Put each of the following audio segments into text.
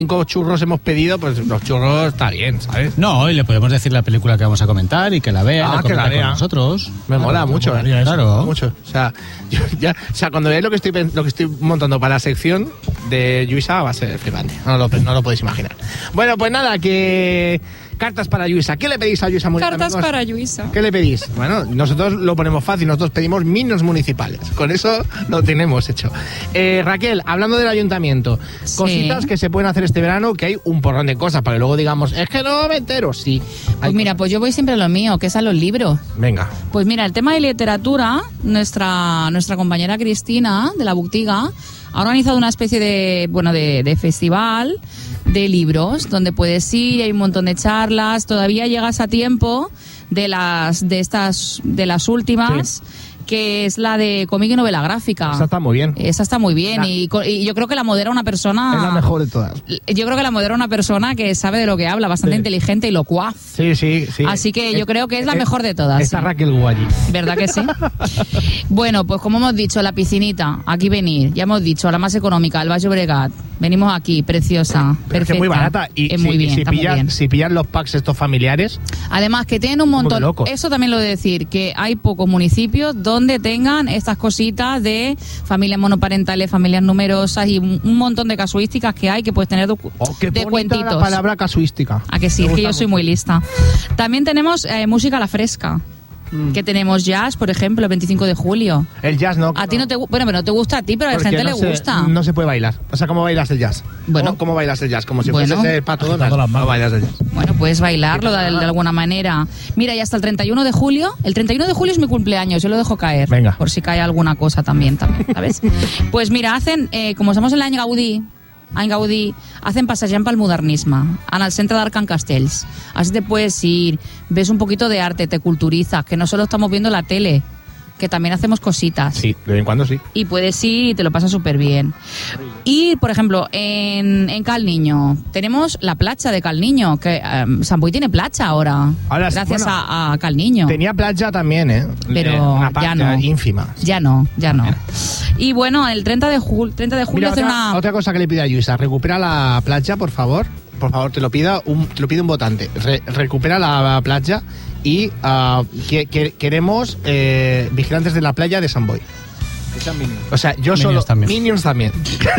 5 churros hemos pedido, pues los churros está bien, ¿sabes? No, y le podemos decir la película que vamos a comentar y que la vea, que la vea con nosotros. Me mola mucho, claro. Mucho. O sea, cuando veáis lo que estoy montando para la sección de Lluïsa va a ser flipante. No lo podéis imaginar. Bueno, pues nada, que cartas para Lluïsa. ¿Qué le pedís a Lluïsa? Cartas para Lluïsa. ¿Qué le pedís? Bueno, nosotros lo ponemos fácil, nosotros pedimos minos municipales. Con eso lo tenemos hecho. Raquel, hablando del ayuntamiento, cositas que se pueden hacer este verano, que hay un porrón de cosas, para que luego digamos, es que no me entero. Sí. Pues mira, pues yo voy siempre a lo mío, que es a los libros. Venga. Pues mira, el tema de literatura, nuestra compañera Cristina, de la Buctiga, ha organizado una especie de festival de libros, donde puedes ir, hay un montón de charlas, todavía llegas a tiempo de las últimas, que es la de cómic y novela gráfica. Esa está muy bien. Y yo creo que la modera una persona... Es la mejor de todas. Yo creo que la modera una persona que sabe de lo que habla, bastante inteligente y locuaz. Sí. Así que yo creo que es la mejor de todas. Está Raquel Guay. ¿Verdad que sí? Bueno, pues como hemos dicho, la piscinita, aquí venir. Ya hemos dicho, la más económica, el Baix Llobregat. Venimos aquí, preciosa, perfecta. Es muy barata. Y muy bien, si pillan los packs estos familiares... Además, que tienen un montón... Eso también lo de decir, que hay pocos municipios donde tengan estas cositas de familias monoparentales, familias numerosas y un montón de casuísticas que hay que puedes tener de cuentitos. La palabra casuística. ¿A que sí? Es que yo soy muy lista. También tenemos música a la fresca. Que tenemos jazz, por ejemplo, el 25 de julio. El jazz no. A ti no te gusta, bueno, pero no te gusta a ti, pero a la gente le gusta. No se puede bailar. O sea, ¿cómo bailas el jazz? Bueno, ¿Cómo bailas el jazz? Como si fuese el Pato Donald. No bailas el jazz. Bueno, puedes bailarlo de alguna manera. Mira, y hasta el 31 de julio. El 31 de julio es mi cumpleaños, yo lo dejo caer. Venga. Por si cae alguna cosa también, ¿sabes? Pues mira, hacen, como estamos en l'any Gaudí, hacen passejant pel modernisme, en el centre d'Arc en Castells. Así te puedes ir, ves un poquito de arte, te culturizas, que no solo estamos viendo la tele, que también hacemos cositas. Sí, de vez en cuando sí. Y puedes ir y te lo pasas súper bien. Y, por ejemplo, en Cal Niño tenemos la playa de Cal Niño, que Sant Boi tiene playa ahora gracias a Cal Niño. Tenía playa también, pero una parte ya no. ínfima. Ya no. Y bueno, el 30 de julio Mira, hace otra cosa que le pido a Lluïsa, recupera la playa, por favor. Por favor, te lo pide un votante. Recupera la playa y queremos vigilantes de la playa de Sant Boi. O sea, yo Minions solo... también. Minions también.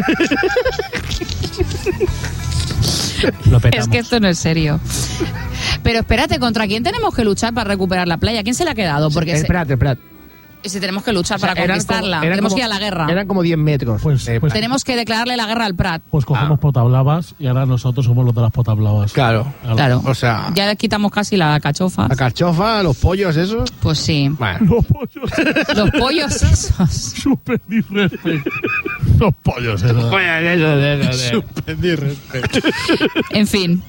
Lo petamos. Es que esto no es serio. Pero espérate, ¿contra quién tenemos que luchar para recuperar la playa? ¿Quién se la ha quedado? Porque Espérate. si tenemos que luchar para conquistarla, tenemos que ir a la guerra. Eran como 10 metros. Pues tenemos que declararle la guerra al Prat. Pues cogemos potablavas y ahora nosotros somos los de las potablavas. Claro. O sea... Ya le quitamos casi la cachofa. La cachofa, los pollos esos. Pues sí. Bueno. Los pollos. Los pollos esos. Súper disrespect. Los pollos esos. Súper disrespect. En fin.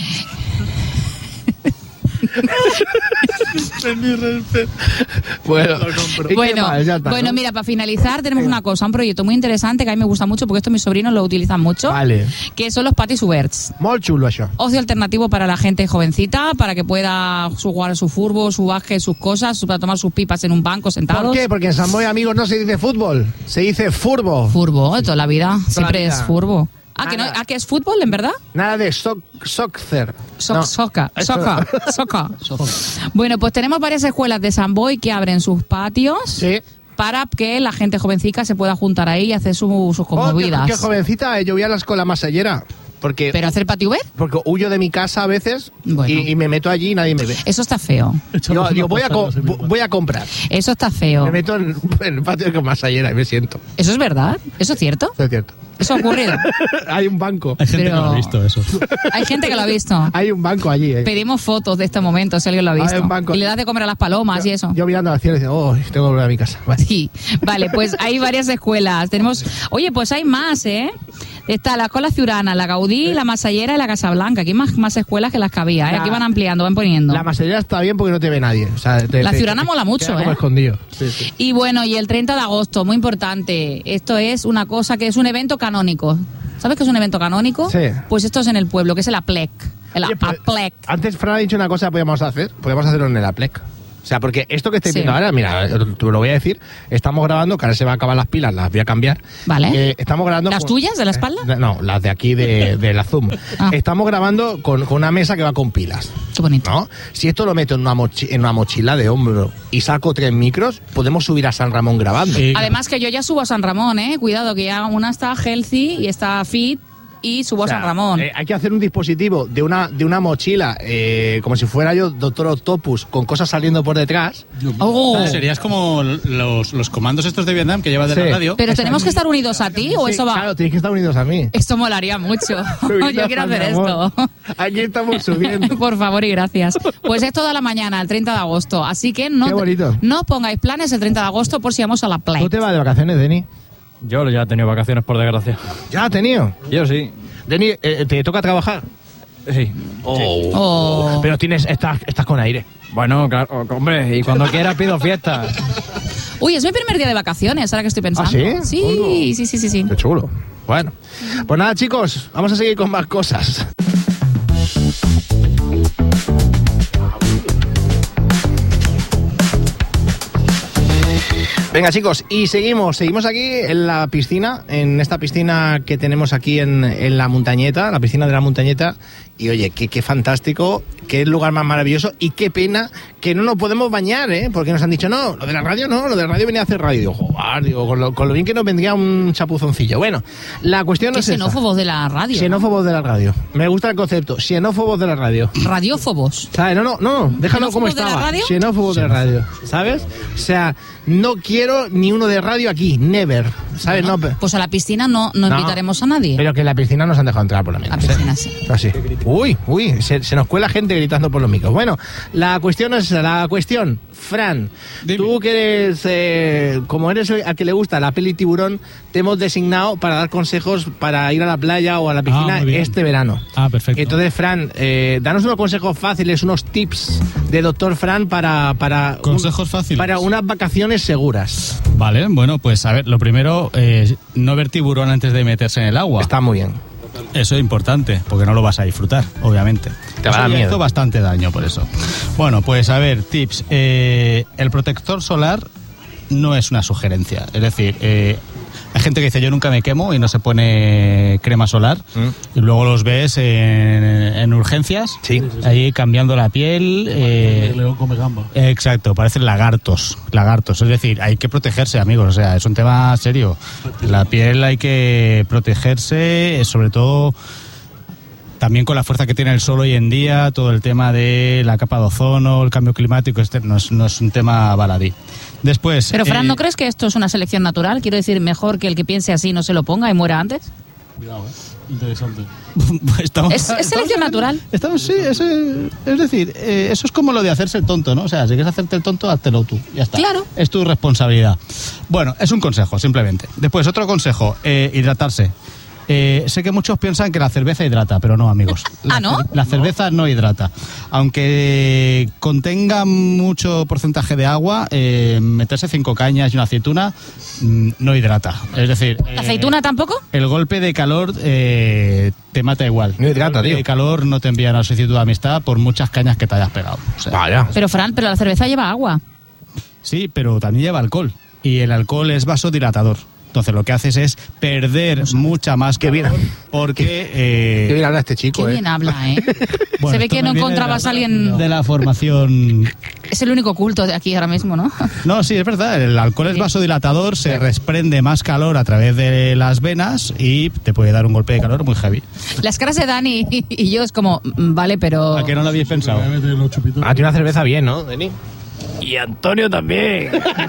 Bueno, mira, para finalizar tenemos una cosa, un proyecto muy interesante que a mí me gusta mucho porque esto mis sobrinos lo utilizan mucho. Vale. Que son los patis oberts. Molt xulo, això. Ocio alternativo para la gente jovencita, para que pueda jugar su furbo, su básquet, sus cosas, para tomar sus pipas en un banco sentados. ¿Por qué? Porque en Sant Boi, amigos, no se dice fútbol, se dice furbo. Furbo, de toda la vida, siempre es furbo. ¿Que es fútbol, en verdad? Nada de soccer. Soca. Bueno, pues tenemos varias escuelas de Sant Boi que abren sus patios para que la gente jovencita se pueda juntar ahí y hacer sus conmovidas. Qué jovencita, yo voy a la escuela masallera. ¿Pero hacer patio ver? Porque huyo de mi casa a veces y me meto allí y nadie me ve. Eso está feo. Yo voy a comprar. Eso está feo. Me meto en el patio de masallera y me siento. ¿Eso es verdad? ¿Eso es cierto? Eso es cierto. ¿Eso ha ocurrido? Hay un banco. Hay gente que lo ha visto eso. Hay gente que lo ha visto. Hay un banco allí. Pedimos fotos de este momento, si alguien lo ha visto. Hay un banco. Y le das de comer a las palomas y eso. Yo mirando al cielo y digo, tengo que volver a mi casa. Vale. Sí, vale, pues hay varias escuelas. Oye, pues hay más, Está la Escuela Ciurana, la Gaudí, la Masallera y la Casablanca. Aquí hay más escuelas que las que había, Aquí van ampliando, van poniendo. La Masallera está bien porque no te ve nadie. O sea, la Ciurana mola mucho, como escondido. Sí. Y bueno, y el 30 de agosto, muy importante. Esto es una cosa que es un evento canónico. ¿Sabes qué es un evento canónico? Sí. Pues esto es en el pueblo, que es el APLEC. El APLEC. Antes Fran ha dicho una cosa que podemos hacerlo en el APLEC. O sea, porque esto que estáis Sí. viendo ahora, mira, te lo voy a decir, estamos grabando, que ahora se van a acabar las pilas, las voy a cambiar. Vale. Estamos grabando... ¿Las tuyas, de la espalda? No, las de aquí, de la Zoom. Ah. Estamos grabando con una mesa que va con pilas. Qué bonito. ¿No? Si esto lo meto en una mochila de hombro y saco 3 micros, podemos subir a San Ramón grabando. Sí. Además que yo ya subo a San Ramón, Cuidado, que ya una está healthy y está fit y subo O sea, a San Ramón. hay que hacer un dispositivo de una mochila, como si fuera yo Doctor Octopus, con cosas saliendo por detrás. Oh. Ah, serías como los comandos estos de Vietnam que llevas de Sí. la radio. ¿Pero tenemos que estar unidos a ti o Sí, eso va? Claro, tenéis que estar unidos a mí. Esto molaría mucho. Yo quiero hacer esto. Aquí estamos subiendo. Por favor y gracias. Pues es toda la mañana, el 30 de agosto. Así que Qué bonito. no pongáis planes el 30 de agosto por si vamos a la playa. ¿Tú te vas de vacaciones, Deni? Yo ya he tenido vacaciones, por desgracia. ¿Ya has tenido? Yo sí. Deni, ¿te toca trabajar? Sí. Oh. Pero estás con aire. Bueno, claro, hombre, y cuando quiera pido fiesta. Uy, es mi primer día de vacaciones, ahora que estoy pensando. ¿Ah, sí? Sí. Qué chulo. Bueno, pues nada, chicos, vamos a seguir con más cosas. Venga, chicos, y seguimos aquí en la piscina, en esta piscina que tenemos aquí en la montañeta, la piscina de la montañeta. Y oye, qué fantástico, qué lugar más maravilloso y qué pena que no nos podemos bañar, porque nos han dicho, no, lo de la radio no, lo de la radio venía a hacer radio. Digo, joder, digo, con lo bien que nos vendría un chapuzoncillo. Bueno, la cuestión no Qué es esa. xenófobos de la radio. Xenófobos de la radio. Me gusta el concepto, xenófobos de la radio. Radiófobos. ¿Sabes? No, déjalo como ¿Xenófobos de la estaba. radio? Xenófobos de la radio, ¿sabes? O sea, no quiero ni uno de radio aquí, never, ¿sabes? No, Pues a la piscina no invitaremos a nadie. pero que en la piscina nos han dejado entrar por lo menos. La piscina sí. Así. Uy, se nos cuela gente gritando por los micros. Bueno, la cuestión es la cuestión. Fran, Dime. tú que eres, como eres a que le gusta la peli Tiburón, te hemos designado para dar consejos para ir a la playa o a la piscina muy bien. este verano. Ah, perfecto. Entonces, Fran, danos unos consejos fáciles, unos tips de Dr. Fran para Consejos fáciles. para unas vacaciones seguras. Vale, bueno, pues a ver, lo primero, no ver tiburón antes de meterse en el agua. Está muy bien. Eso es importante, porque no lo vas a disfrutar, obviamente. Te va a dar Eso ya miedo. hizo bastante daño por eso. Bueno, pues a ver, tips. El protector solar no es una sugerencia. Es decir, hay gente que dice yo nunca me quemo y no se pone crema solar. Y luego los ves en urgencias, Sí. ahí cambiando la piel. El león come gamba. Exacto, parecen lagartos. Es decir, hay que protegerse, amigos. O sea, es un tema serio. La piel hay que protegerse, sobre todo también con la fuerza que tiene el sol hoy en día, todo el tema de la capa de ozono, el cambio climático, no es un tema baladí. Después... Pero, Fran, ¿no crees que esto es una selección natural? Quiero decir, mejor que el que piense así no se lo ponga y muera antes. Cuidado, interesante. estamos- Es selección natural. Sí, es decir, eso es como lo de hacerse el tonto, ¿no? O sea, si quieres hacerte el tonto, háztelo tú, ya está. Claro. Es tu responsabilidad. Bueno, es un consejo, simplemente. Después, otro consejo, hidratarse. Sé que muchos piensan que la cerveza hidrata, pero no, amigos. ¿No? La cerveza no hidrata. Aunque contenga mucho porcentaje de agua, meterse 5 cañas y una aceituna no hidrata. Es decir... ¿La aceituna tampoco? El golpe de calor te mata igual. No hidrata, El golpe tío. de calor no te envía una solicitud de amistad por muchas cañas que te hayas pegado. O sea, Vaya. Pero, Fran, la cerveza lleva agua. sí, pero también lleva alcohol. Y el alcohol es vasodilatador. Entonces lo que haces es perder mucha más calor. bien. Porque... Qué bien habla este chico, Qué bien habla, ¿eh? bueno, Se ve esto que me no viene encontrabas a alguien... de la formación... Es el único culto de aquí ahora mismo, ¿no? No, sí, es verdad. El alcohol es Sí. vasodilatador, se desprende más calor a través de las venas y te puede dar un golpe de calor muy heavy. Las caras de Dani y yo es como, vale, pero... ¿A qué no lo habéis pensado? Me voy a meter los chupitos. Ah, tiene una cerveza bien, ¿no, Deni? Y Antonio también.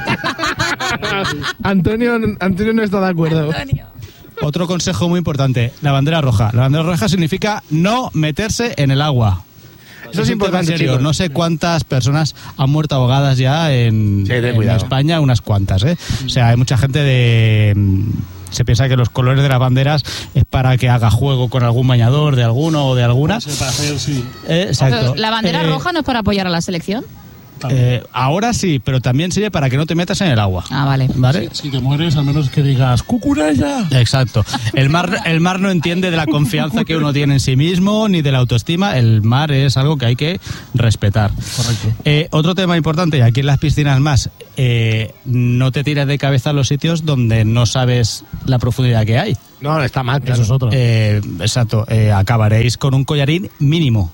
Antonio no está de acuerdo. Antonio. Otro consejo muy importante, la bandera roja. La bandera roja significa no meterse en el agua. Eso es un tema importante, serio. chicos. No sé cuántas personas han muerto ahogadas ya en, Sí, ten en cuidado. España, unas cuantas, ¿eh? O sea, hay mucha gente de... Se piensa que los colores de las banderas es para que haga juego con algún bañador de alguno o de alguna. Para hacer, sí. Exacto. La bandera roja no es para apoyar a la selección. Ahora sí, pero también sirve para que no te metas en el agua. Ah, vale. ¿Vale? Si te mueres, al menos que digas ¡cucurella! Exacto. El mar no entiende de la confianza que uno tiene en sí mismo ni de la autoestima. El mar es algo que hay que respetar. Correcto. Otro tema importante, y aquí en las piscinas más, no te tires de cabeza a los sitios donde no sabes la profundidad que hay. No, está mal, claro. Eso es otro. Exacto. Acabaréis con un collarín mínimo.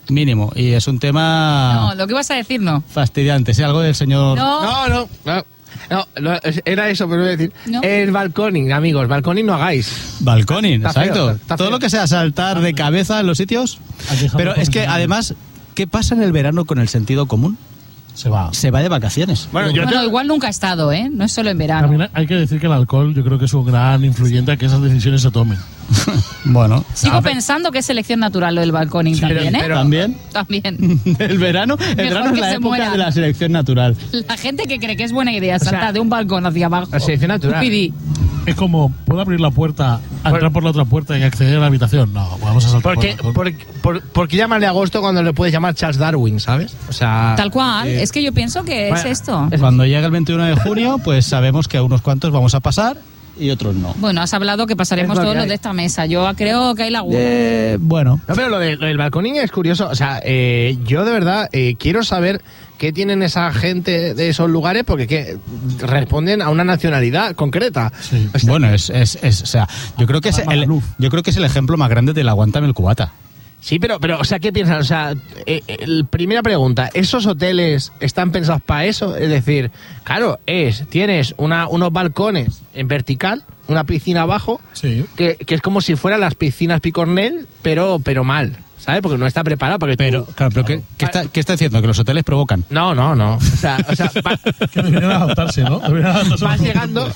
Y es un tema No, lo que vas a decir no. fastidiante. ¿Sí? Algo del señor... No. No, era eso, pero voy a decir. No. El balconing, amigos, balconing no hagáis. Balconing, Está feo, exacto. está Todo feo. lo que sea saltar de cabeza en los sitios. Hay que dejarlo Pero es que profesional. además, ¿qué pasa en el verano con el sentido común? Se va. Se va de vacaciones. Bueno, Bueno, igual nunca ha estado, ¿eh? No es solo en verano. También hay que decir que el alcohol yo creo que es un gran influyente a que esas decisiones se tomen. Bueno, Sigo pensando que es selección natural lo del balconing también, ¿eh? también. También. El verano es que la se época mueran. de la selección natural. La gente que cree que es buena idea saltar de un balcón hacia abajo. La selección natural. Uy, di. Es como, ¿puedo abrir la puerta, entrar por la otra puerta y acceder a la habitación? No, vamos a saltar Porque, por el balcón. porque llamarle agosto cuando le puedes llamar Charles Darwin, ¿sabes? O sea... Tal cual. Es que yo pienso que bueno, es esto. Cuando llega el 21 de junio, pues sabemos que a unos cuantos vamos a pasar y otros no. Bueno, has hablado que pasaremos Es lo todos que los hay. de esta mesa. Yo creo que hay laguna. Bueno, No, pero lo del balconing es curioso. O sea, yo de verdad quiero saber qué tienen esa gente de esos lugares porque que responden a una nacionalidad concreta. Sí. O sea, bueno, o sea, yo creo que es el ejemplo más grande del aguántame el cubata. sí, pero, o sea, ¿qué piensan? O sea, primera pregunta, ¿esos hoteles están pensados para eso? Es decir, claro, tienes unos balcones en vertical, una piscina abajo, Sí. que es como si fueran las piscinas Picornell, pero mal, ¿sabes? Porque no está preparado. Porque Pero, claro, pero ¿qué está diciendo? ¿Que los hoteles provocan? No. O sea Que deberían adaptarse, ¿no? Deberían adaptarse vas llegando,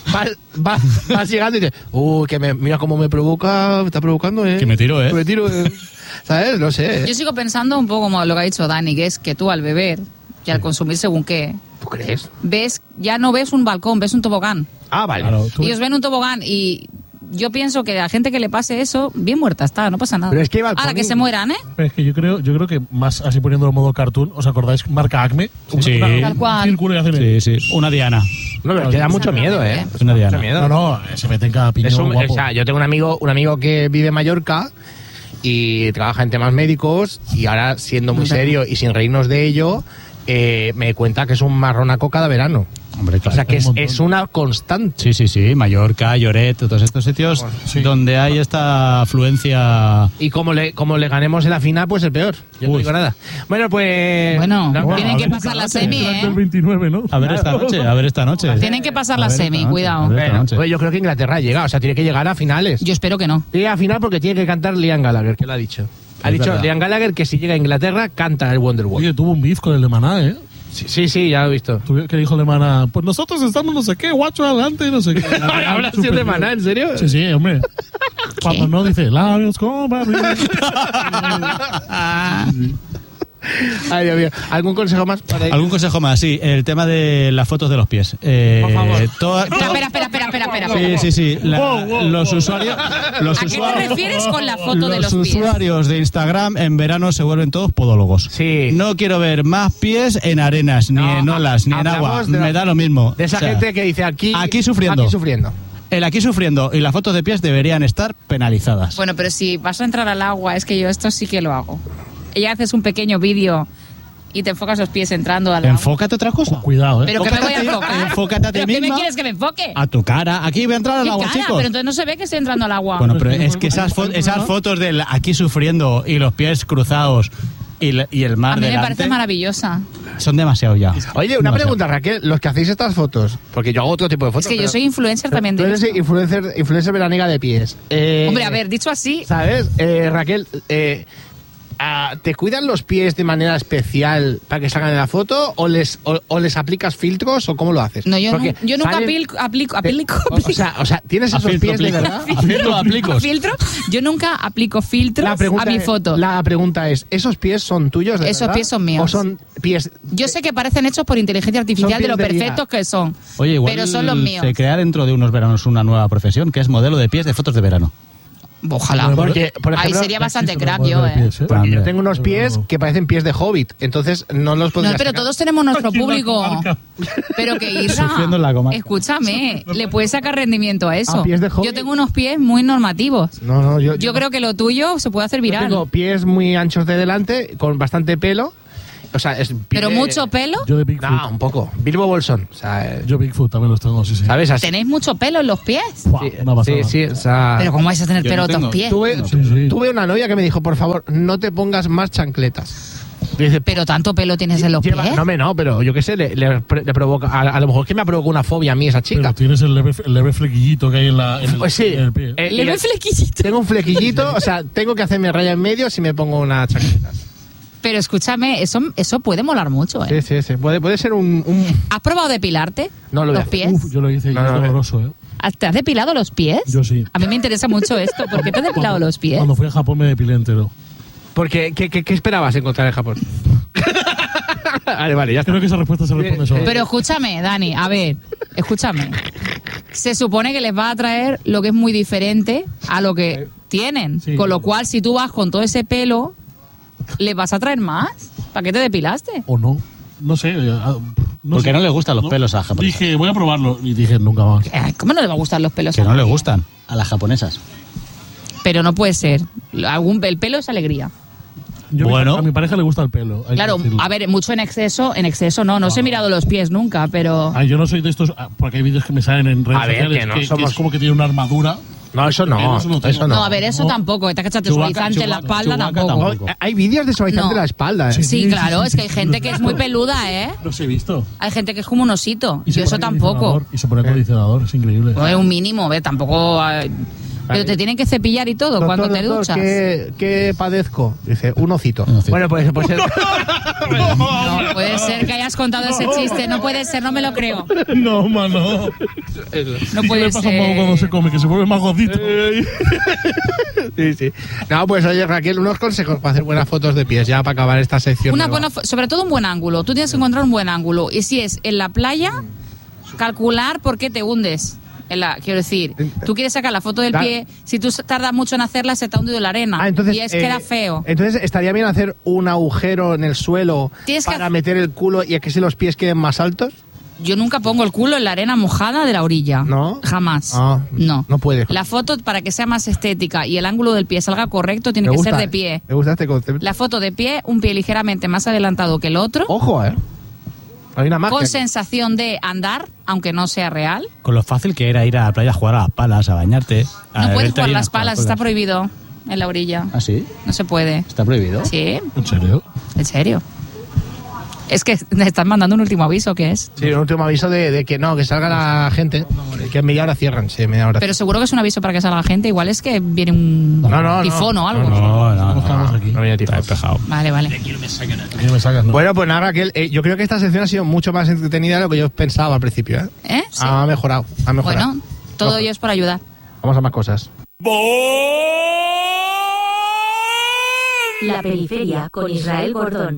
vas llegando y dices, mira cómo me está provocando, Que me tiro, Que me tiro, ¿sabes? No sé. Yo sigo pensando un poco como lo que ha dicho Dani, que es que tú al beber y al consumir según qué, ¿Tú crees? ya no ves un balcón, ves un tobogán. Ah, vale. Claro, tú- Ellos ven un tobogán y yo pienso que a la gente que le pase eso, bien muerta está, no pasa nada. Pero es que balconing- Ahora que se mueran, ¿eh? Pero es que yo creo que más así poniéndolo en modo cartoon, ¿os acordáis? Marca Acme. Sí. Tal cual. Un círculo y hacen Sí. Una diana. No, pero es que da mucho miedo, ¿eh? Es una diana. Mucho miedo. No, se meten cada piñón guapo. O sea, yo tengo un amigo que vive en Mallorca y trabaja en temas médicos y ahora, siendo muy serio y sin reírnos de ello, me cuenta que es un marronaco cada verano. Hombre, claro. O sea, que un montón. es una constante. Sí. Mallorca, Lloret, todos estos sitios Sí. donde hay esta afluencia. Y como le ganemos en la final, pues el peor. Yo no Uy. digo nada. Bueno, pues... Bueno, no, tienen a que ver pasar la esta semi, noche, ¿eh? el 29, ¿no? A ver esta noche. Tienen que pasar la A ver esta semi, noche, cuidado. a ver. Bueno, noche. pues yo creo que Inglaterra llega, o sea, tiene que llegar a finales. Yo espero que no. Llega a final porque tiene que cantar Liam Gallagher, que lo ha dicho. Ha Es dicho verdad. Liam Gallagher que si llega a Inglaterra, canta el Wonderwall. Oye, tuvo un beef con el de Maná, ¿eh? Sí, ya lo he visto. Que dijo el de Maná, pues nosotros estamos no sé qué, guacho adelante, no sé qué. ¿Hablas así de Maná, en serio? Sí, hombre. Cuando no dice, labios como Ay, Dios mío. ¿Algún consejo más para ir? ¿Algún consejo más? Sí, el tema de las fotos de los pies. Por favor. Espera. Sí. Los usuarios. ¿A qué te refieres con la foto de los pies? usuarios de Instagram en verano se vuelven todos podólogos. Sí. No quiero ver más pies en arenas, ni No, en olas, ni en hablamos agua. de Me da lo mismo. De esa O sea, gente que dice aquí sufriendo. Aquí sufriendo. El aquí sufriendo y las fotos de pies deberían estar penalizadas. Bueno, pero si vas a entrar al agua, es que yo esto sí que lo hago. Ella haces un pequeño vídeo y te enfocas los pies entrando al agua. Enfócate otra cosa. Cuidado, ¿eh? ¿Pero qué me voy a enfocar? Enfócate a ti ¿Pero qué me misma. quieres que me enfoque? A tu cara. Aquí voy a entrar al ¿Qué agua, cara? chicos. Pero entonces no se ve que estoy entrando al agua. Bueno, pero es que esas fotos del aquí sufriendo y los pies cruzados y el mar a mí me delante parece maravillosa. son demasiado ya. Oye, una Demasiado. pregunta, Raquel. Los que hacéis estas fotos, porque yo hago otro tipo de fotos. Es que yo pero- soy influencer también Tú de eres esto. influencer veraniega de pies. Hombre, a ver, dicho así, ¿Sabes? Raquel, ¿te cuidan los pies de manera especial para que salgan en la foto o les aplicas filtros o cómo lo haces? no, yo Porque nunca salen- aplico O sea, ¿tienes esos pies de verdad? Aplicos. filtro. Yo nunca aplico filtros a mi foto. La pregunta es, ¿esos pies son tuyos de Esos verdad? pies son míos. ¿O son pies...? Yo sé que parecen hechos por inteligencia artificial Son de lo pies de perfectos que son. Oye, igual pero son los míos. se crea dentro de unos veranos una nueva profesión que es modelo de pies de fotos de verano. Ojalá. Porque, por ejemplo, ahí sería bastante crack Taxi, yo, de pies, porque También. yo tengo unos pies que parecen pies de hobbit, entonces no los podría No, pero sacar. todos tenemos nuestro Aquí en la público. comarca. Pero que Irra, Sufriendo en la comarca. escúchame, le puedes sacar rendimiento a eso. ¿A pies de hobbit? Yo tengo unos pies muy normativos. No, Yo creo que lo tuyo se puede hacer yo viral. tengo pies muy anchos de delante, con bastante pelo. O sea, es Pero mucho pelo. Yo de Bigfoot. No, un poco. Bilbo Bolsón. O sea, Yo Bigfoot también los tengo, sí. ¿sabes? Así. Tenéis mucho pelo en los pies. Buah, Sí, una pasada. sí, o sea... Pero ¿cómo vais a tener Yo pelo no en los tengo. pies? Tuve, Sí. tuve una novia que me dijo, por favor, no te pongas más chancletas. Dice, Pero tanto pelo tienes en los pies. no, pero yo qué sé, le provoca... A lo mejor que me provocó una fobia a mí esa chica. Pero tienes el leve flequillito que hay en el, Pues sí. en el pie. Le ve flequillito. Tengo un flequillito, o sea, tengo que hacerme raya en medio si me pongo una chancleta. Pero escúchame, eso puede molar mucho, ¿eh? Sí. Puede ser un... ¿Has probado depilarte No lo voy a los hacer. pies? Uf, yo lo hice y No, es no, doloroso, ¿eh? ¿Te has depilado los pies? Yo sí. A mí me interesa mucho esto. ¿Por qué te has depilado los pies? Cuando fui a Japón me depilé entero. Porque, ¿qué esperabas encontrar en Japón? Vale, ya está. Creo que esa respuesta se responde sola. Pero escúchame, Dani, a ver, escúchame. Se supone que les va a traer lo que es muy diferente a lo que tienen. Sí. Con lo cual, si tú vas con todo ese pelo, ¿les vas a traer más? ¿Para qué te depilaste? ¿O no? No sé. Porque no le gustan los pelos a las japonesas. Dije, voy a probarlo. Y dije, nunca más. Ay, ¿cómo no le va a gustar los pelos? Que a no le nadie? gustan a las japonesas. Pero no puede ser. El pelo es alegría. Bueno. A mi pareja le gusta el pelo. hay que Claro, decirlo. a ver, mucho en exceso no. No os he mirado los pies nunca, pero... Ay, yo no soy de estos, porque hay vídeos que me salen en redes A ver, sociales que no que somos- es como que tiene una armadura. No, eso no. Eso no tengo. Eso no. No, a ver, eso No. tampoco. Te has cachado Chewbacca, suavizante en la Chewbacca, espalda Chewbacca tampoco. tampoco. Hay vídeos de suavizante No. de la espalda, ¿eh? Sí, Sí, claro, sí, es que hay sí, gente sí. que es muy peluda, ¿eh? Los he visto. Hay gente que es como un osito. Y se Yo eso pone tampoco. acondicionador, Y se pone acondicionador, es increíble. No es un mínimo, ¿ves? Tampoco... Pero te tienen que cepillar y todo cuando te duchas. ¿Qué padezco? Dice, un osito. Un osito. Bueno, pues No puede ser que hayas contado ese chiste. No puede ser, no me lo creo. No, mano. No ¿Qué puede le pasa a un pavo cuando se ser. come? Que se vuelve más gordito. sí. No, pues oye, Raquel, unos consejos para hacer buenas fotos de pies, ya para acabar esta sección. Una nueva. buena, sobre todo un buen ángulo. Tú tienes que encontrar un buen ángulo. Y si es en la playa, calcular por qué te hundes. Quiero decir, tú quieres sacar la foto del pie, si tú tardas mucho en hacerla, se te ha hundido la arena. Entonces, y es queda feo. Entonces, estaría bien hacer un agujero en el suelo Tienes que para hacer- meter el culo y que si los pies queden más altos. Yo nunca pongo el culo en la arena mojada de la orilla. ¿No? Jamás. Ah, no. no puede. La foto, para que sea más estética y el ángulo del pie salga correcto, tiene Me que gusta, ser de pie. Me gusta este concepto. La foto de pie, un pie ligeramente más adelantado que el otro, Ojo, hay una magia. con sensación de andar, aunque no sea real. Con lo fácil que era ir a la playa a jugar a las palas, a bañarte. No puedes jugar las palas, está prohibido en la orilla. ¿Ah, sí? No se puede. ¿Está prohibido? Sí, ¿En serio? en serio. Es que me están mandando un último aviso, ¿qué es? Sí, un último aviso de que no, que salga la gente. Que en media hora cierran, sí, media hora. Pero seguro que es un aviso para que salga gente. Igual es que viene un No. tifón o algo. No. Estamos aquí. No viene tifón. Está despejado. Vale, vale. Aquí no me sacas, ¿no? Bueno, pues nada, Raquel, yo creo que esta sección ha sido mucho más entretenida de lo que yo pensaba al principio. ¿Eh? ¿Eh? Sí. Ha mejorado. Bueno, todo ello es por ayudar. Vamos a más cosas. La periferia con Israel Gordón.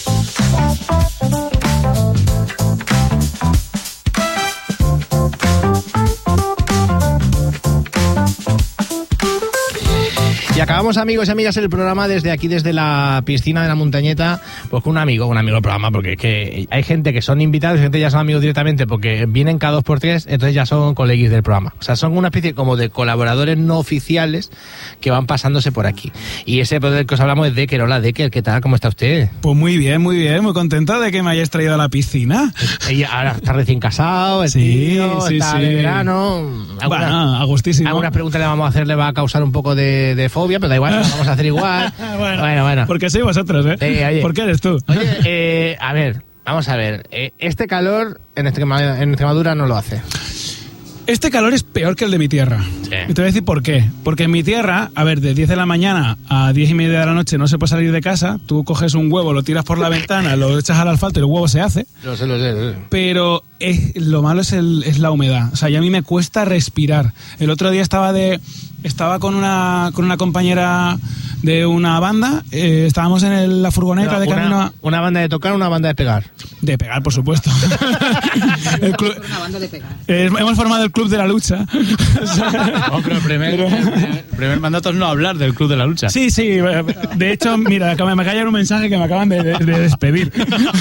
Y acabamos, amigos y amigas, el programa desde aquí, desde la piscina de la montañeta, pues con un amigo del programa, porque es que hay gente que son invitados y gente que ya son amigos directamente porque vienen cada 2 por 3, entonces ya son coleguis del programa. O sea, son una especie como de colaboradores no oficiales que van pasándose por aquí. Y ese del que os hablamos es Decker. Hola, Decker, ¿qué tal? ¿Cómo está usted? Pues muy bien, muy contento de que me hayáis traído a la piscina. Ella ahora está recién casado, el Sí, tío, sí, está sí. de verano. Bueno, a gustísimo. Algunas preguntas le vamos a hacer, le va a causar un poco de fobia, pero da igual, lo vamos a hacer igual. bueno. Porque sois vosotros, ¿eh? Oye. ¿Por qué eres tú? Oye, a ver, vamos a ver. Este calor en Extremadura no lo hace. Este calor es peor que el de mi tierra. Sí. Y te voy a decir por qué. Porque en mi tierra, a ver, de 10 de la mañana a 10 y media de la noche no se puede salir de casa. Tú coges un huevo, lo tiras por la ventana, lo echas al asfalto y el huevo se hace. Lo sé. Pero lo malo es la humedad. O sea, y a mí me cuesta respirar. El otro día estaba de estaba con una compañera de una banda, estábamos en la furgoneta de camino ¿Una banda de tocar o una banda de pegar? de pegar, por supuesto. Una banda de pegar. Hemos formado el Club de la Lucha. No, pero el primer mandato es no hablar del Club de la Lucha. Sí, de hecho, mira, me cae un mensaje que me acaban de despedir.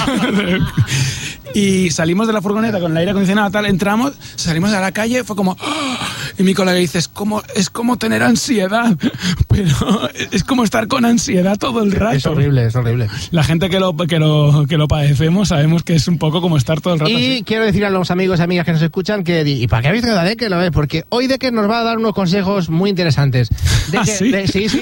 Y salimos de la furgoneta con el aire acondicionado, tal, entramos, salimos a la calle, fue como... ¡oh! Y mi colega dice, es como tener ansiedad, pero es como estar con ansiedad todo el rato. Es horrible. La gente que lo padecemos sabemos que es un poco como estar todo el rato Y así. quiero decir a los amigos y amigas que nos escuchan que... ¿Y para qué habéis traído a Decker? Porque hoy Decker nos va a dar unos consejos muy interesantes. ¿Sí?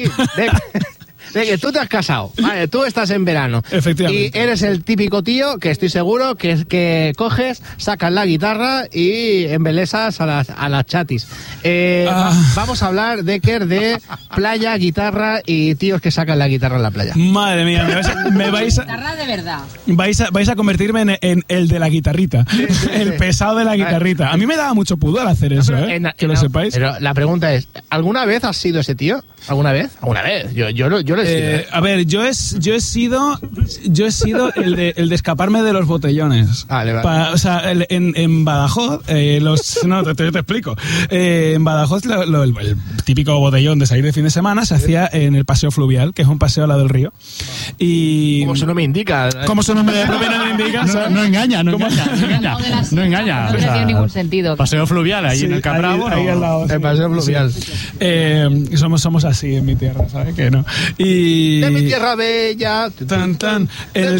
De que tú te has casado, vale, tú estás en verano. Efectivamente. Y eres el típico tío que estoy seguro que coges, sacas la guitarra y embelesas a las chatis. Vamos a hablar, Decker, de playa, guitarra y tíos que sacan la guitarra en la playa. Madre mía, me vais a... Guitarra de verdad. Vais a convertirme en el de la guitarrita. El pesado de la guitarrita. A mí me daba mucho pudor hacer eso, que lo sepáis. Pero la pregunta es, ¿alguna vez has sido ese tío? ¿Alguna vez? Yo lo he sido. A ver, yo he sido el de escaparme de los botellones. Vale. O sea, en Badajoz, no, te explico. En Badajoz, el típico botellón de salir de fin de semana se hacía en el paseo fluvial, que es un paseo al lado del río. Y Como su nombre indica. como su nombre indica, No engaña. No engaña. No tiene ningún sentido. Paseo fluvial ahí Sí, en el Cambravo. ahí al lado, El sí. paseo fluvial. Somos así en mi tierra, ¿sabes? Que no. Y De mi tierra bella. tan. El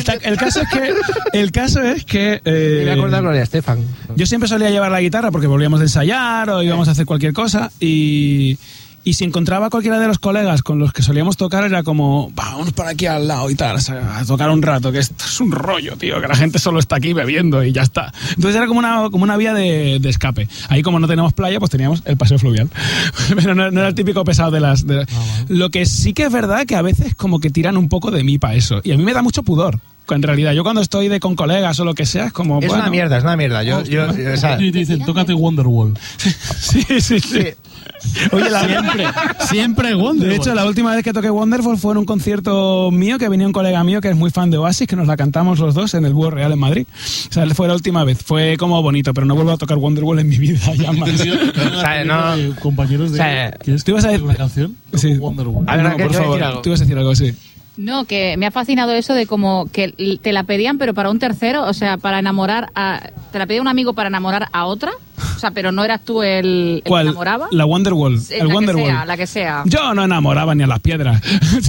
caso es que Me voy a acordar Gloria Estefan. yo siempre solía llevar la guitarra porque volvíamos de ensayar o íbamos a hacer cualquier cosa y si encontraba a cualquiera de los colegas con los que solíamos tocar era como, vamos por aquí al lado y tal, o sea, a tocar un rato, que esto es un rollo, tío, que la gente solo está aquí bebiendo y ya está. Entonces era como una vía de escape. Ahí como no tenemos playa, pues teníamos el paseo fluvial. Pero no era el típico pesado de las... Lo que sí que es verdad que a veces como que tiran un poco de mí para eso. Y a mí me da mucho pudor. En realidad, yo cuando estoy con colegas o lo que sea, es como... Es una mierda. O sea, Y te dicen, tócate Wonderwall. Sí. Oye, Siempre Wonderwall. de hecho, la última vez que toqué Wonderful fue en un concierto mío, que venía un colega mío que es muy fan de Oasis, que nos la cantamos los dos en el Búho Real en Madrid. O sea, fue la última vez. Fue como bonito, pero no vuelvo a tocar Wonderwall en mi vida ya más. Compañeros de... ¿Quieres ¿Tú ibas a decir una canción? Sí. Wonderwall. A ver, No, Raquel, por ¿quieres favor, decir algo? tú ibas a decir algo, sí. No, que me ha fascinado eso de como que te la pedían, pero para un tercero, o sea, para enamorar a... Te la pedía un amigo para enamorar a otra, o sea, pero no eras tú el que ¿Cuál? enamoraba. La Wonderwall. El Wonderwall. La que sea. Yo no enamoraba ni a las piedras.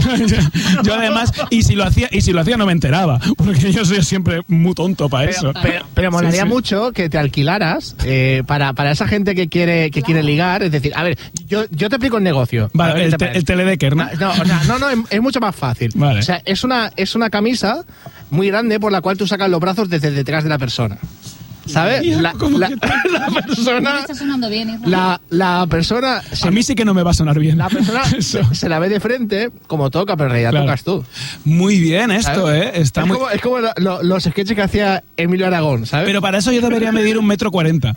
Yo además, y si lo hacía no me enteraba, porque yo soy siempre muy tonto para eso. Pero molaría Sí. mucho que te alquilaras para esa gente que quiere ligar. Es decir, a ver, yo te explico el negocio. A Vale, ver qué te parece. el teledecker, ¿no? No, es mucho más fácil. Vale. O sea, es una camisa muy grande por la cual tú sacas los brazos desde detrás de la persona. ¿Sabes? ¿Cómo que La Me persona... está sonando bien, Israel. La persona... A mí sí que no me va a sonar bien. La persona Eso. se la ve de frente como toca, pero en realidad Claro. tocas tú. Muy bien esto, ¿sabes? Está muy... Es como los sketches que hacía Emilio Aragón, ¿sabes? Pero para eso yo debería medir 1,40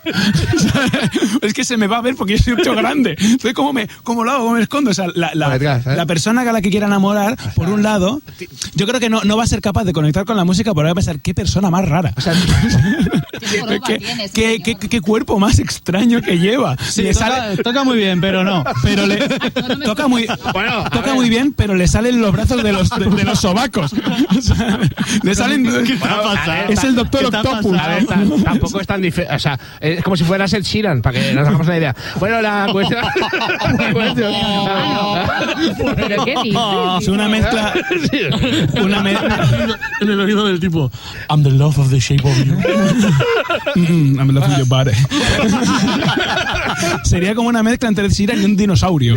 m. Es que se me va a ver porque yo soy mucho grande. Entonces, ¿cómo lo hago? ¿Cómo me escondo? O sea, la persona a la que quiera enamorar, por un lado, yo creo que no va a ser capaz de conectar con la música, pero va a pensar, qué persona más rara. O sea, Qué joroba tienes, ¿Qué cuerpo más extraño que lleva? Sí, Le toca muy bien, pero no. pero le toca muy bien, pero le salen los brazos de los sobacos. O sea, le salen es el Doctor Octopus. a ver, tampoco es tan difícil. O sea, es como si fueras el Sheeran, para que nos hagamos una idea. Bueno, la cuestión. ¿Pero qué dices? Es una mezcla. En el oído del tipo, I'm the love of the shape of you. I'm loving your body. Sería como una mezcla entre el Sheeran y un dinosaurio.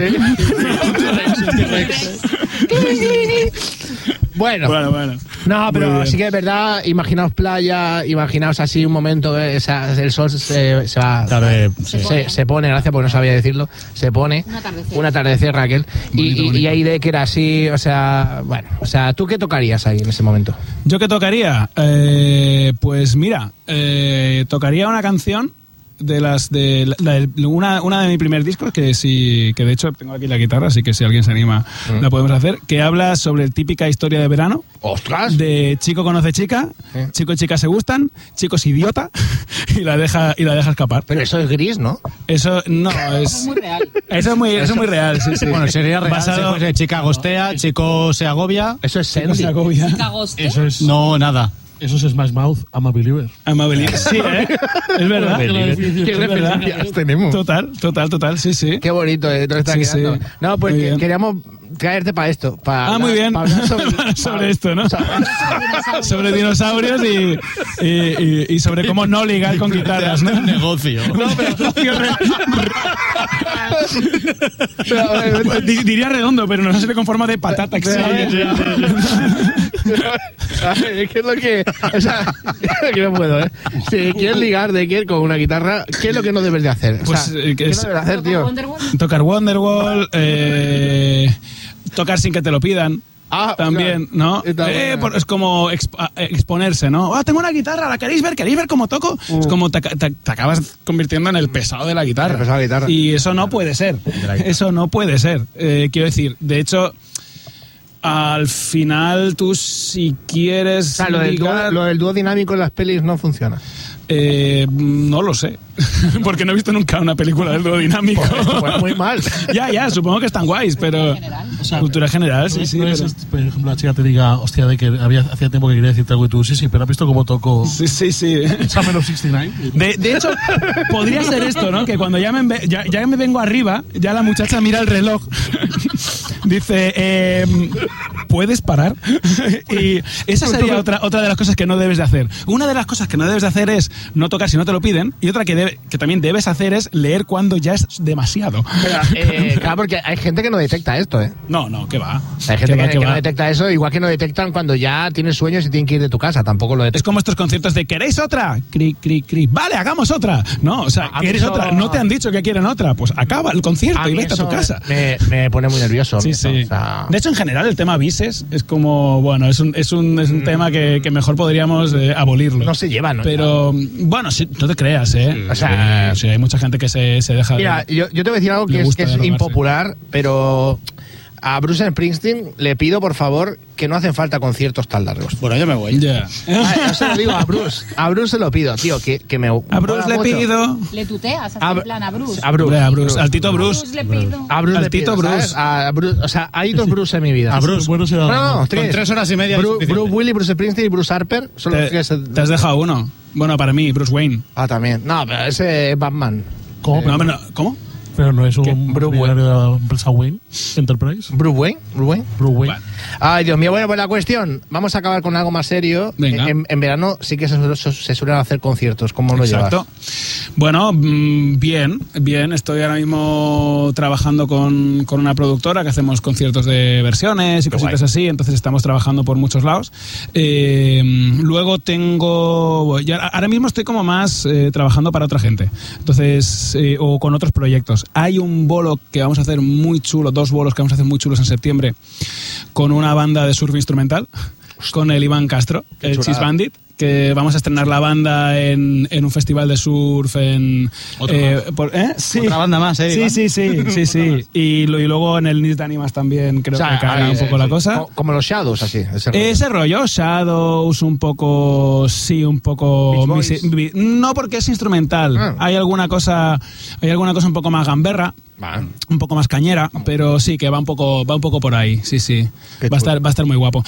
Bueno. No, Muy pero bien. sí que es verdad, imaginaos playa, imaginaos así un momento, el sol se va. Se pone, gracias porque no sabía decirlo, se pone. Un atardecer, Raquel. Y ahí de que era así, o sea, bueno, o sea, ¿tú qué tocarías ahí en ese momento? ¿Yo qué tocaría? Pues mira, tocaría una canción una de mi primer disco, que de hecho tengo aquí la guitarra, así que si alguien se anima la podemos hacer, que habla sobre la típica historia de verano. ¡Ostras! De chico conoce chica, chico y chica se gustan, chico es idiota y la deja escapar. Pero eso es gris, ¿no? Eso no es muy real. Eso es muy real, sí, sí. Bueno, sería real. Basado- Chica gostea, chico se agobia. Eso es Chico se Sandy. agobia. ¿Cagoste? Eso es, No, nada. eso es Smash Mouth, I'm a Believer. Amabilidad. Sí, es verdad. ¿Qué Es verdad. referencias tenemos? Total, sí, sí. Qué bonito, nos está Sí, quedando. sí. No, pues Muy bien. queríamos traerte para esto. Muy bien. Para hablar Sobre esto, ¿no? Sobre dinosaurios y sobre cómo no ligar con guitarras, ¿no? Negocio. Diría redondo, pero nos sale con forma de patata. Es que es lo que... O sea, que no puedo, ¿eh? Si quieres ligar de qué con una guitarra, ¿qué es lo que no debes de hacer? O sea, Pues, ¿qué no debes de hacer, tío? Tocar Wonderwall, tocar sin que te lo pidan. También, ¿no? Es como exponerse, ¿no? Tengo una guitarra, ¿la queréis ver? ¿Queréis ver cómo toco? Es como te acabas convirtiendo en el pesado de la guitarra. El pesado de la guitarra. Y eso no puede ser. Eso no puede ser. Quiero decir, de hecho, al final tú si quieres... O sea, lo del dúo dinámico en las pelis no funciona. No lo sé. Porque no he visto nunca una película del dúo dinámico. Pues muy mal. Ya, supongo que están guays, pero... O sea, cultura general, sí, sí. No es, pero- por ejemplo, la chica te diga, hostia, de que hacía tiempo que quería decirte algo y tú, sí, pero has visto cómo toco Sí. Summer of 69. De hecho, podría ser esto, ¿no? Que cuando ya me vengo arriba, ya la muchacha mira el reloj. Dice, ¿puedes parar? Y esa sería otra de las cosas que no debes de hacer. Una de las cosas que no debes de hacer es no tocar si no te lo piden. Y otra que también debes hacer es leer cuando ya es demasiado. Pero, claro, porque hay gente que no detecta esto, ¿eh? No, ¿qué va? Hay gente ¿Qué que va? no detecta eso, igual que no detectan cuando ya tienes sueños y tienen que ir de tu casa. Tampoco lo Es detectan. como estos conciertos de ¿queréis otra? Cri. Vale, hagamos otra. No, o sea, A mí ¿quieres eso- otra? No te han dicho que quieren otra. Pues acaba el concierto A y mí vete a tu eso casa. me pone muy nervioso. Sí, eso, sí. o sea, De hecho, en general, el tema bises es como, bueno, es un tema que mejor podríamos abolirlo. no se lleva, ¿no? Pero, bueno, sí, no te creas, ¿eh? O sea, sí, hay mucha gente que se deja Mira, de... yo te voy a decir algo le que es gusta derrogarse. impopular, pero a Bruce Springsteen le pido, por favor, que no hacen falta conciertos tan largos. Bueno, yo me voy. Ya. Yo se lo digo a Bruce. A Bruce se lo pido, tío, que me... A Bruce le pido... Le tuteas, así A- en plan a Bruce. A Bruce. Hombre, a Bruce, al Tito Bruce. Bruce le pido. A Bruce Al le pido, Tito Bruce. ¿sabes? A Bruce. O sea, hay dos Bruce en mi vida. A Bruce. Bueno, será- No, Con tres. 3 horas y media es suficiente. Bruce Willis, Bruce Springsteen y Bruce Harper son los que se... Te has dejado uno. Bueno, para mí, Bruce Wayne. Ah, también. No, pero ese es Batman. ¿Cómo? ¿Cómo? Pero no es un Bruce millonario de la empresa Wayne Enterprise. Bruce Wayne. Bruce Wayne. Ay, Dios mío, bueno, pues la cuestión, vamos a acabar con algo más serio. Venga. En verano sí que se suelen hacer conciertos. ¿Cómo lo Exacto. llevas? Bueno, bien. Estoy ahora mismo trabajando con una productora que hacemos conciertos de versiones y cositas así, entonces estamos trabajando por muchos lados. Luego ahora mismo estoy como más trabajando para otra gente, entonces, o con otros proyectos. Hay un bolo que vamos a hacer muy chulo, 2 bolos que vamos a hacer muy chulos en septiembre, con una banda de surf instrumental, con el Iván Castro, Qué el chulada. Cheese Bandit, que vamos a estrenar la banda en un festival de surf en... Sí. Otra banda más, Iván? Sí. Y luego en el Nis de Animas también creo que carga un poco la cosa. Como los Shadows, así. Ese rollo, Shadows, un poco... Beach Boys. No, porque es instrumental. Ah. Hay alguna cosa un poco más gamberra, Va. un poco más cañera, pero sí que va un poco por ahí. Sí. Qué Va a chulo. estar muy guapo.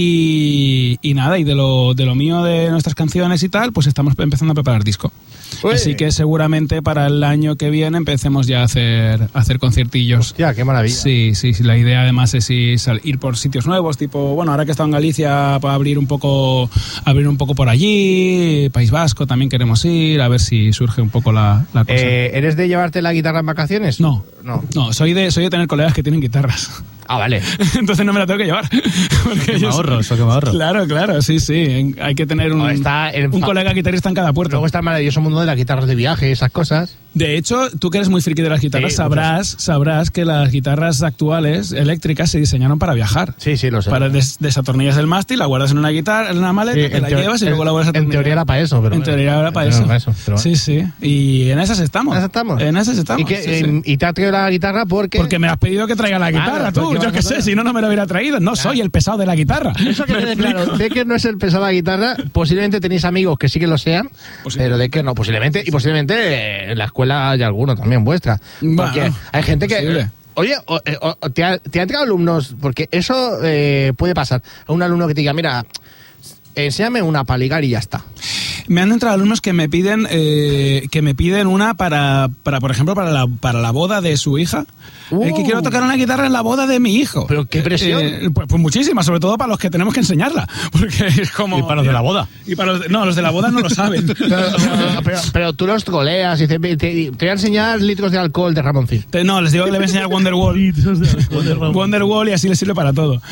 Y nada, y de lo mío de nuestras canciones y tal, pues estamos empezando a preparar disco. Uy. Así que seguramente para el año que viene empecemos ya a hacer conciertillos. Hostia, qué maravilla. Sí. La idea además es ir por sitios nuevos, tipo, bueno, ahora que he estado en Galicia, para abrir un poco por allí, País Vasco también queremos ir, a ver si surge un poco la cosa. ¿Eres de llevarte la guitarra en vacaciones? No, soy de tener colegas que tienen guitarras. Ah, vale. Entonces no me la tengo que llevar. Porque me ahorro, eso que me ahorro. Claro, sí. Hay que tener un Está en colega guitarrista en cada puerto. Luego está el maravilloso mundo de las guitarras de viaje, esas cosas. De hecho, tú que eres muy friki de las guitarras, Sí, sabrás que las guitarras actuales eléctricas se diseñaron para viajar. Sí, lo sé. Para desatornillas el mástil, la guardas en una guitarra, en una maleta, Sí, te la llevas y luego la vuelves a En atornillar. teoría era para eso, pero... En teoría era para eso. pero Sí, sí. Y en esas estamos. En esas estamos. ¿Y, qué, sí, sí. ¿Y te has traído la guitarra porque...? Porque me has pedido que traiga la guitarra, Claro, tú. porque Yo vas qué a sé, traer. si no, no me lo hubiera traído. No soy el pesado de la guitarra. Eso que quede claro, de que no es el pesado de la guitarra, posiblemente tenéis amigos que sí que lo sean, pero de que no, posiblemente, y posiblemente en la escuela hay alguno también vuestra. Porque Bueno, hay gente que... posible. Oye, te han entrado alumnos, porque eso puede pasar, a un alumno que te diga, mira, enséñame una para ligar y ya está. Me han entrado alumnos que me piden una para por ejemplo, para la boda de su hija. Que quiero tocar una guitarra en la boda de mi hijo. Pero qué presión. Pues muchísima, sobre todo para los que tenemos que enseñarla. Porque es como... Y para los de la boda. Y para los de la boda no lo saben. Pero tú los troleas y dices, te voy a enseñar litros de alcohol de Ramoncín. No, les digo que le voy a enseñar Wonderwall. Wonderwall y así les sirve para todo.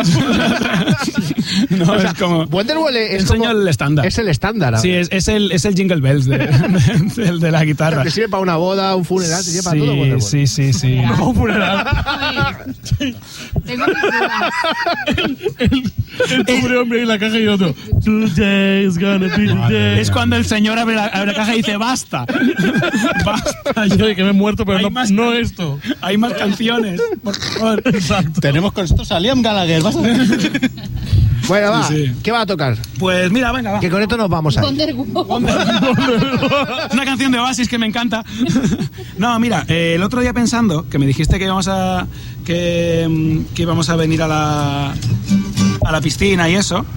No, O sea, es como... Wonderwall es enseño como- el estándar. Es el estándar. Sí, es el Jingle Bells de la guitarra. Te sirve para una boda, un funeral, te sirve para todo. Sí, Wonderwall. sí. Tengo mis dudas. El pobre hombre en la caja y otro. Today is gonna be the day. Es cuando el señor abre la caja y dice basta. Basta. Yo que me he muerto, pero Hay no, más no can- esto. Hay más canciones, por favor. Exacto. Tenemos con nosotros a Liam Gallagher. ¿Vas a ver? Bueno, va. Sí. ¿Qué va a tocar? Pues mira, venga, va. Que con esto nos vamos a ir. Es una canción de Oasis que me encanta. No, mira, el otro día pensando que me dijiste que íbamos a venir a la piscina y eso.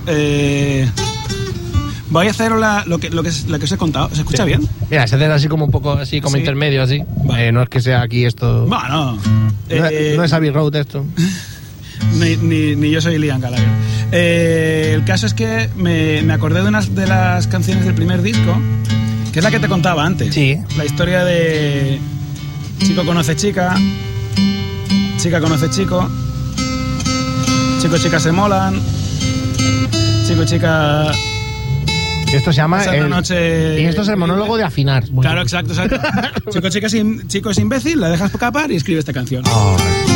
Voy a hacer lo que os he contado. ¿Se escucha bien? Mira, se hace así como un poco así como Sí. intermedio así. Vale. No es que sea aquí esto. Bueno, No es Abbey Road esto. ni yo soy Liam Gallagher. El caso es que me acordé de una de las canciones del primer disco, que es la que te contaba antes. Sí. La historia de chico conoce chica, chica conoce chico, chica se molan, chica... Esto se llama Esa noche- y esto es el monólogo de afinar. Claro, exacto. Chico es imbécil, la dejas escapar y escribe esta canción. Ay.